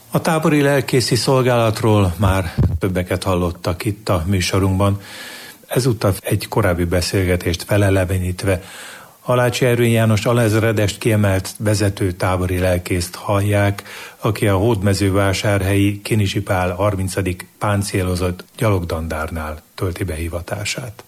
A tábori lelkészi szolgálatról már többeket hallottak itt a műsorunkban. Ezúttal egy korábbi beszélgetést felelevenítve Halácsi Ervin János alezredest kiemelt vezető tábori lelkészt hallják, aki a hódmezővásárhelyi Kinizsi Pál 30. páncélozott gyalogdandárnál tölti be hivatását.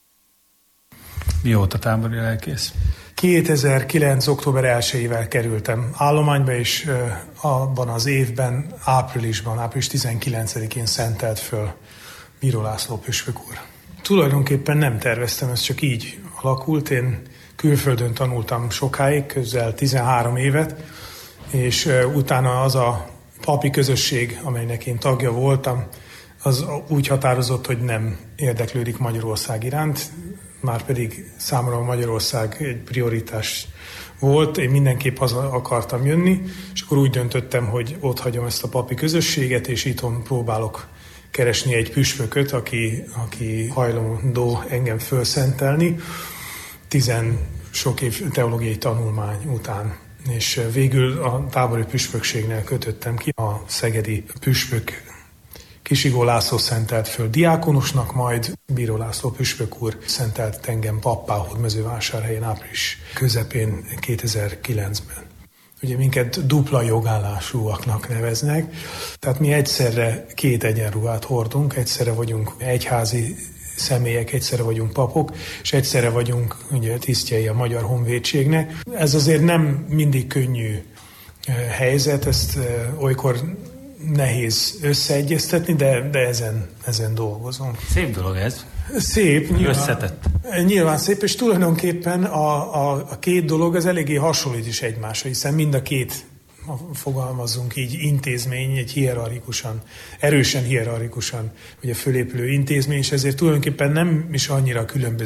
Mióta tábori lelkész? 2009. október 1-ével kerültem állományba, és abban az évben, április 19-én szentelt föl Bíró László püspök úr. Tulajdonképpen nem terveztem, ez csak így alakult. Én külföldön tanultam sokáig, közel 13 évet, és utána az a papi közösség, amelynek én tagja voltam, az úgy határozott, hogy nem érdeklődik Magyarország iránt, márpedig számomra Magyarország egy prioritás volt, én mindenképp haza akartam jönni, és akkor úgy döntöttem, hogy ott hagyom ezt a papi közösséget, és itthon próbálok keresni egy püspököt, aki hajlandó engem fölszentelni, 10 sok év teológiai tanulmány után. És végül a tábori püspökségnél kötöttem ki. A szegedi püspök Kisigó László szentelt föl diákonosnak, majd Bíró László püspök úr szentelt engem pappá Hódmezővásárhelyen április közepén 2009-ben. Ugye minket dupla jogállásúaknak neveznek, tehát mi egyszerre 2 egyenruhát hordunk, egyszerre vagyunk egyházi személyek, egyszerre vagyunk papok, és egyszerre vagyunk ugye tisztjei a Magyar Honvédségnek. Ez azért nem mindig könnyű helyzet, ezt olykor nehéz összeegyeztetni, de ezen dolgozom. Szép dolog ez. Szép, nyilván, összetett. Nyilván szép, és tulajdonképpen a két dolog az eléggé hasonlít is egymásra, hiszen mind a két, fogalmazzunk így, intézmény, egy hierarchikusan, erősen hierarchikusan ugye fölépülő intézmény, és ezért tulajdonképpen nem is annyira különböző